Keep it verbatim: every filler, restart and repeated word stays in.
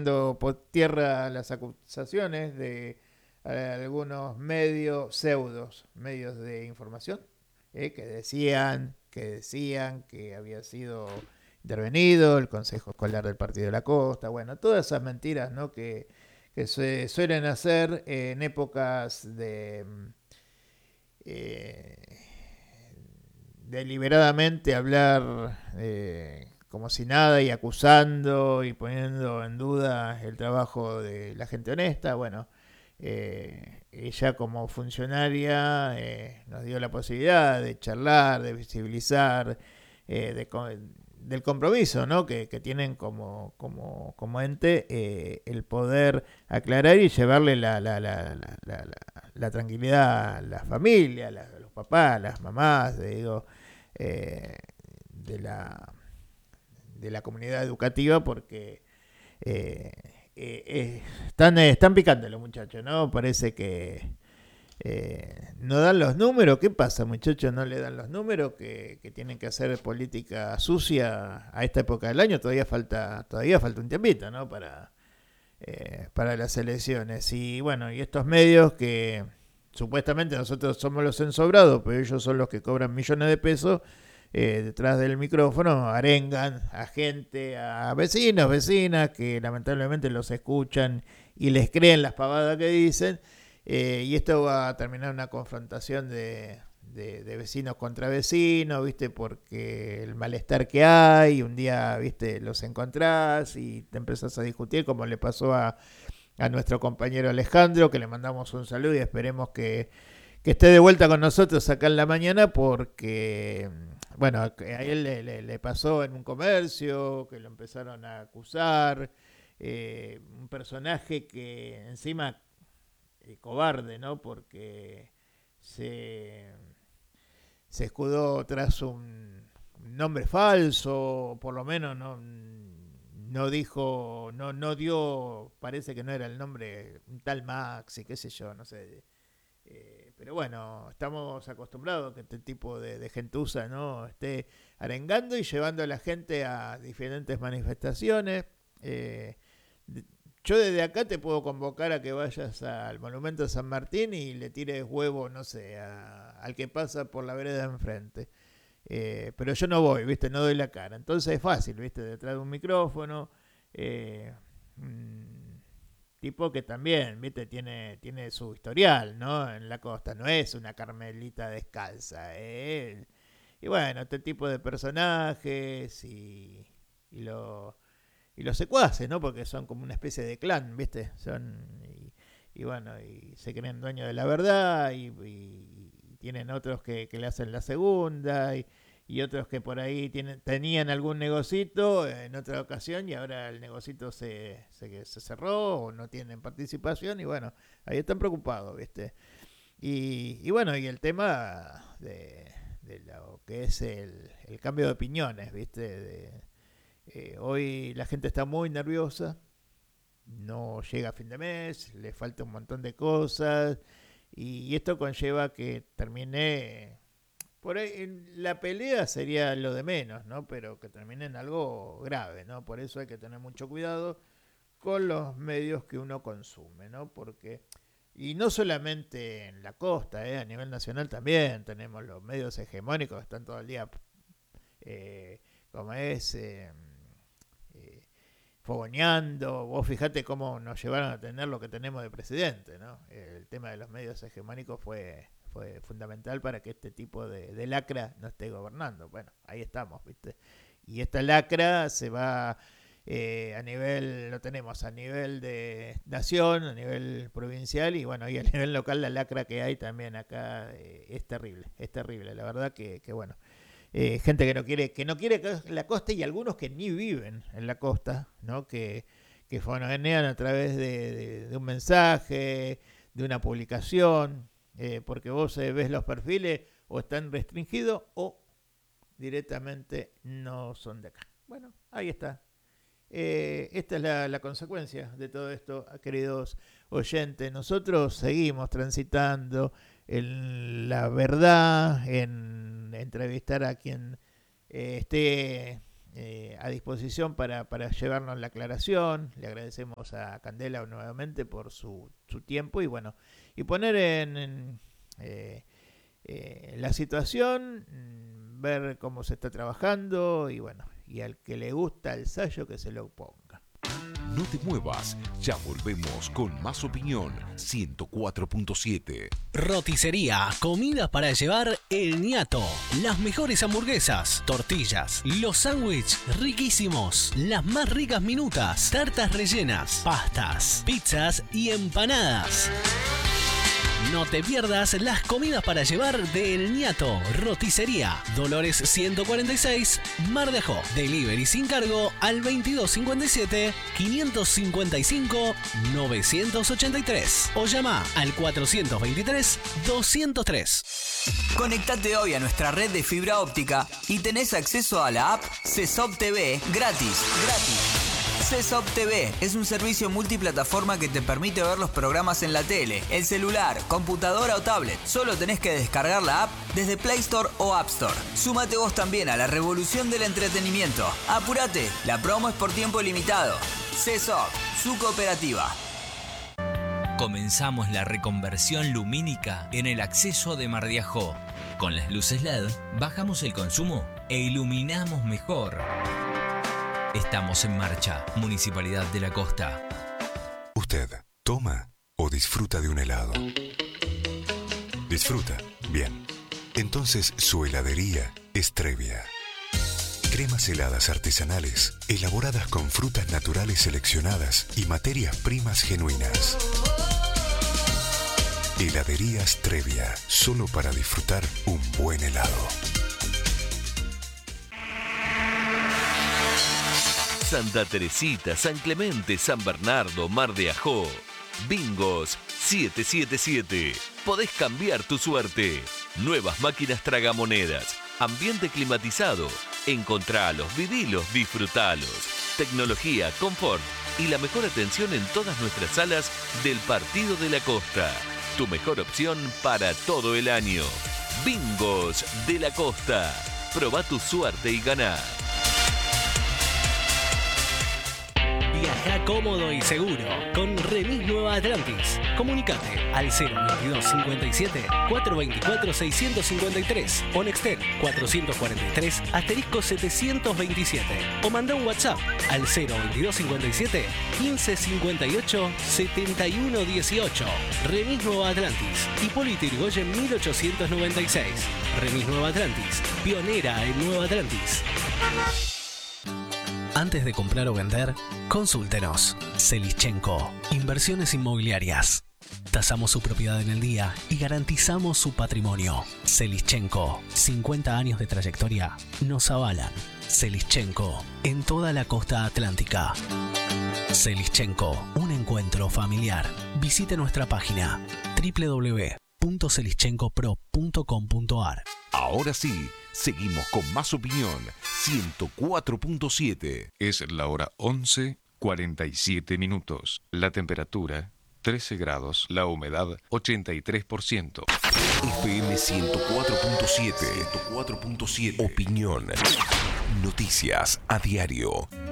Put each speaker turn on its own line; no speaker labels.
tirando por tierra las acusaciones de eh, algunos medios, pseudos medios de información, eh, que decían, que decían que había sido intervenido el Consejo Escolar del Partido de la Costa, bueno, todas esas mentiras, ¿no? que, que se suelen hacer en épocas de eh, deliberadamente hablar eh, como si nada y acusando y poniendo en duda el trabajo de la gente honesta. Bueno, eh, ella como funcionaria eh, nos dio la posibilidad de charlar, de visibilizar, eh, de, del compromiso, ¿no? que, que tienen como, como, como ente, eh, el poder aclarar y llevarle la, la, la, la, la, la, la tranquilidad a la familia, a, la, a los papás, a las mamás, digo, eh, de la de la comunidad educativa, porque eh, eh, eh, están, eh, están picantes los muchachos, ¿no? Parece que eh, no dan los números. ¿Qué pasa, muchachos? ¿No le dan los números que, que tienen que hacer política sucia a esta época del año? Todavía falta, todavía falta un tiempito, ¿no? Para, eh, para las elecciones. Y bueno, y estos medios que supuestamente nosotros somos los ensobrados, pero ellos son los que cobran millones de pesos, eh, detrás del micrófono arengan a gente, a vecinos, vecinas, que lamentablemente los escuchan y les creen las pavadas que dicen, eh, y esto va a terminar una confrontación de, de, de vecinos contra vecinos, ¿viste? Porque el malestar que hay, un día, ¿viste? Los encontrás y te empezás a discutir, como le pasó a, a nuestro compañero Alejandro, que le mandamos un saludo y esperemos que, que esté de vuelta con nosotros acá en la mañana, porque, bueno, a él le, le, le pasó en un comercio, que lo empezaron a acusar, eh, un personaje que encima eh, cobarde, ¿no? Porque se, se escudó tras un nombre falso, por lo menos no, no dijo, no, no dio, parece que no era el nombre, un tal Max y qué sé yo, no sé. Eh, pero bueno, estamos acostumbrados a que este tipo de, de gentuza, ¿no? Esté arengando y llevando a la gente a diferentes manifestaciones. Eh, yo desde acá te puedo convocar a que vayas al Monumento de San Martín y le tires huevo, no sé, a, al que pasa por la vereda de enfrente. Eh, pero yo no voy, ¿viste? No doy la cara. Entonces es fácil, ¿viste? Detrás de un micrófono. Eh, mm, tipo que también, ¿viste? Tiene, tiene su historial, ¿no? En la costa. No es una Carmelita descalza. ¿Eh? Y bueno, este tipo de personajes y, y lo y los secuaces, ¿no? Porque son como una especie de clan, ¿viste? Son y, y bueno, y se creen dueños de la verdad y, y- y tienen otros que, que le hacen la segunda y, y otros que por ahí tienen, tenían algún negocito en otra ocasión y ahora el negocito se, se, se cerró o no tienen participación y bueno, ahí están preocupados, ¿viste? Y, y bueno, y el tema de, de lo que es el, el cambio de opiniones, ¿viste? De, eh, hoy la gente está muy nerviosa, no llega a fin de mes, le falta un montón de cosas y esto conlleva que termine por ahí en la pelea sería lo de menos, ¿no? Pero que termine en algo grave, ¿no? Por eso hay que tener mucho cuidado con los medios que uno consume, ¿no? Porque y no solamente en la costa, ¿eh? A nivel nacional también tenemos los medios hegemónicos que están todo el día, eh, como es eh, eh, fogoneando. Vos fijate cómo nos llevaron a tener lo que tenemos de presidente, ¿no? El tema de los medios hegemónicos fue, fue fundamental para que este tipo de, de lacra no esté gobernando. Bueno, ahí estamos, ¿viste? Y esta lacra se va eh, a nivel, lo tenemos a nivel de nación, a nivel provincial y bueno, y a nivel local la lacra que hay también acá eh, es terrible, es terrible. La verdad que, que bueno, eh, gente que no quiere que no quiere la costa y algunos que ni viven en la costa, ¿no? Que, que fononean a través de, de, de un mensaje, de una publicación, eh, porque vos eh, ves los perfiles o están restringidos o directamente no son de acá. Bueno, ahí está. Eh, esta es la, la consecuencia de todo esto, queridos oyentes. Nosotros seguimos transitando en la verdad, en entrevistar a quien eh, esté eh, a disposición para, para llevarnos la aclaración. Le agradecemos a Candela nuevamente por su, su tiempo y bueno, y poner en, en eh, eh, la situación, ver cómo se está trabajando y bueno, y al que le gusta el Sayo que se lo ponga.
No te muevas, ya volvemos con más opinión. ciento cuatro punto siete.
Roticería, comida para llevar El Ñato. Las mejores hamburguesas, tortillas, los sándwiches riquísimos, las más ricas minutas, tartas rellenas, pastas, pizzas y empanadas. No te pierdas las comidas para llevar de El Ñato. Roticería, Dolores ciento cuarenta y seis, Mar de Ajó. Delivery sin cargo al veintidós cincuenta y siete, quinientos cincuenta y cinco, novecientos ochenta y tres o llama al cuatrocientos veintitrés, doscientos tres.
Conectate hoy a nuestra red de fibra óptica y tenés acceso a la app C E S O P T V gratis. Gratis. C E S O P T V es un servicio multiplataforma que te permite ver los programas en la tele, el celular, computadora o tablet. Solo tenés que descargar la app desde Play Store o App Store. Súmate vos también a la revolución del entretenimiento. Apúrate, la promo es por tiempo limitado. C E S O P, su cooperativa.
Comenzamos la reconversión lumínica en el acceso de Mar de Ajó. Con las luces L E D bajamos el consumo e iluminamos mejor. Estamos en marcha, Municipalidad de la Costa.
¿Usted toma o disfruta de un helado? ¿Disfruta? Bien. Entonces su heladería es Trevia. Cremas heladas artesanales, elaboradas con frutas naturales seleccionadas y materias primas genuinas. Heladerías Trevia, solo para disfrutar un buen helado.
Santa Teresita, San Clemente, San Bernardo, Mar de Ajó. Bingos siete siete siete. Podés cambiar tu suerte. Nuevas máquinas tragamonedas. Ambiente climatizado. Encontralos, vivilos, disfrutalos. Tecnología, confort y la mejor atención en todas nuestras salas del Partido de la Costa. Tu mejor opción para todo el año. Bingos de la Costa. Probá tu suerte y ganá.
Viaja cómodo y seguro con Remis Nueva Atlantis. Comunicate al cero veintidós cincuenta y siete, cuatrocientos veinticuatro, seiscientos cincuenta y tres o Nextel cuatrocientos cuarenta y tres, asterisco setecientos veintisiete o manda un WhatsApp al cero veintidós cincuenta y siete, quince cincuenta y ocho, setenta y uno dieciocho. Remis Nueva Atlantis, Hipólito Yrigoyen mil ochocientos noventa y seis. Remis Nueva Atlantis, pionera en Nueva Atlantis. Antes de comprar o vender, consúltenos. Selischenko, Inversiones Inmobiliarias. Tasamos su propiedad en el día y garantizamos su patrimonio. Selischenko, cincuenta años de trayectoria nos avalan. Selischenko, en toda la costa atlántica. Selischenko, un encuentro familiar. Visite nuestra página doble u doble u doble u punto selischenko pro punto com punto a r.
Ahora sí, seguimos con más opinión. ciento cuatro punto siete.
Es la hora once, cuarenta y siete minutos. La temperatura, trece grados. La humedad, ochenta y tres por ciento.
F M ciento cuatro punto siete. ciento cuatro punto siete. Opinión. Noticias a diario.